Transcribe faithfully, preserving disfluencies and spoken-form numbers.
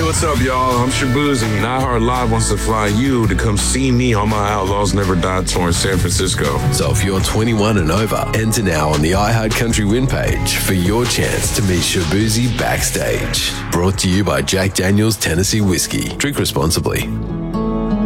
what's up, y'all? I'm Shabuzi, and iHeart Live wants to fly you to come see me on my Outlaws Never Die tour in San Francisco. So if you're twenty-one and over, enter now on the iHeart Country Win page for your chance to meet Shabuzi backstage. Brought to you by Jack Daniel's Tennessee Whiskey. Drink responsibly.